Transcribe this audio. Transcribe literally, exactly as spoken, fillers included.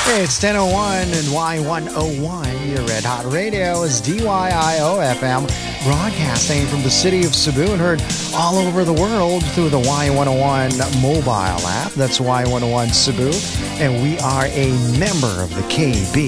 It's ten oh one and Y one oh one. Your Red Hot Radio is D Y I O F M, broadcasting from the city of Cebu and heard all over the world through the Y one oh one mobile app. That's Y one oh one Cebu, and we are a member of the K B